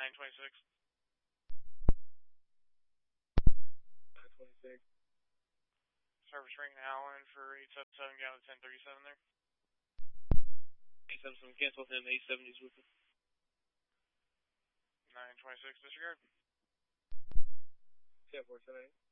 926. 926. Service ring Allen for 877, got a 1037 there. 877, cancel him, 870's with him. 926, disregard. 1047.